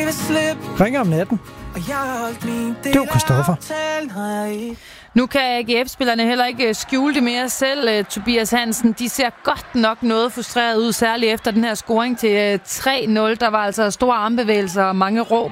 Ringer om natten. Det var Christoffer. Nu kan AGF-spillerne heller ikke skjule det mere selv, Tobias Hansen. De ser godt nok noget frustreret ud, særligt efter den her scoring til 3-0. Der var altså store armbevægelser og mange råb.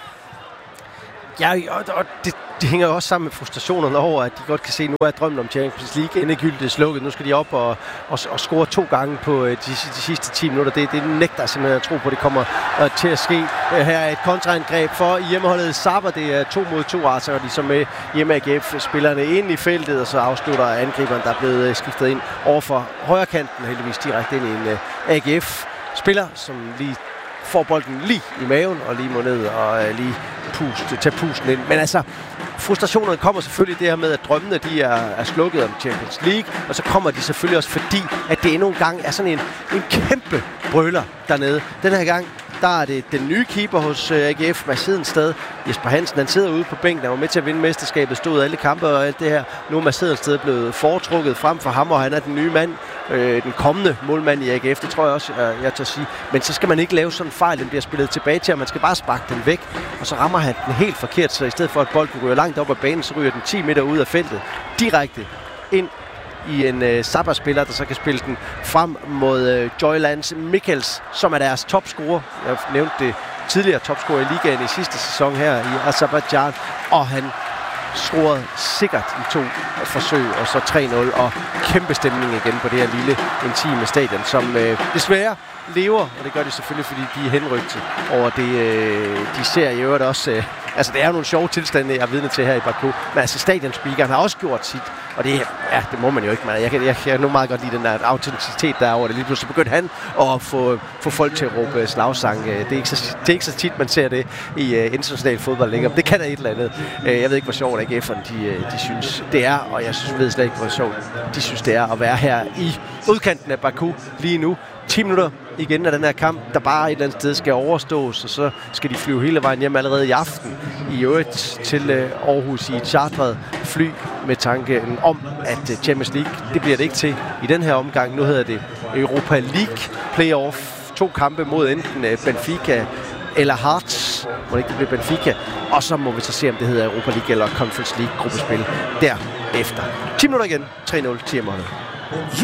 Ja, og det hænger jo også sammen med frustrationerne over, at de godt kan se, at nu er drømmen om Champions League endegyldigt slukket. Nu skal de op og score 2 gange på de sidste 10 minutter. Det nægter simpelthen at tro på, at det kommer til at ske. Her er et kontraangreb for hjemmeholdet Zappa. Det er 2 mod 2, altså de som med hjemme AGF-spillerne ind i feltet, og så afslutter angriberen, der er blevet skiftet ind over for højre kanten, heldigvis direkte ind i en AGF-spiller, som lige får bolden lige i maven og lige må ned og lige tage pusten ind. Men altså, frustrationerne kommer selvfølgelig det her med, at drømmene de er slukket om Champions League, og så kommer de selvfølgelig også fordi, at det endnu en gang er sådan en kæmpe brøler dernede. Den her gang, der er det den nye keeper hos AGF, Mads Hedensted. Jesper Hansen, han sidder ude på bænken, han var med til at vinde mesterskabet, stod alle kampe og alt det her. Nu er Mads Hedensted blevet foretrukket frem for ham, og han er den nye mand, den kommende målmand i AGF, det tror jeg også, jeg tør sige. Men så skal man ikke lave sådan en fejl, den bliver spillet tilbage til, og man skal bare sparke den væk, og så rammer han den helt forkert, så i stedet for at bolden ryger langt op ad banen, så ryger den 10 meter ud af feltet, direkte ind i en Zappa-spiller, der så kan spille den frem mod Joylands Mikkels, som er deres topscorer. Jeg nævnte det tidligere, topscorer i ligaen i sidste sæson her i Aserbajdsjan, og han scorede sikkert i 2 forsøg, og så 3-0, og kæmpe stemning igen på det her lille, intime stadion, som desværre lever, og det gør de selvfølgelig, fordi de er henrygte over det, de ser i øvrigt også. Altså, det er jo nogle sjove tilstande, jeg er vidne til her i Baku, men altså, stadionspeakeren har også gjort sit, og det må man jo ikke, men jeg kan nu meget godt lide den der autenticitet, der er over det. Lige pludselig begyndte han at få folk til at råbe slagsange. Det er ikke så tit, man ser det i international fodbold længere, det kan der et eller andet. Jeg ved ikke, hvor sjovt AGF'erne de synes, det er, og jeg ved slet ikke, hvor sjovt de synes, det er at være her i udkanten af Baku lige nu. 10 minutter igen af den her kamp, der bare et eller andet sted skal overstås, og så skal de flyve hele vejen hjem allerede i aften i øvrigt til Aarhus i et chartret fly med tanken om, at Champions League, det bliver det ikke til i den her omgang. Nu hedder det Europa League Playoff. 2 kampe mod enten Benfica eller Hearts, må det ikke blive Benfica, og så må vi så se, om det hedder Europa League eller Conference League gruppespil derefter. 10 minutter igen, 3-0 til hjemmeholdet.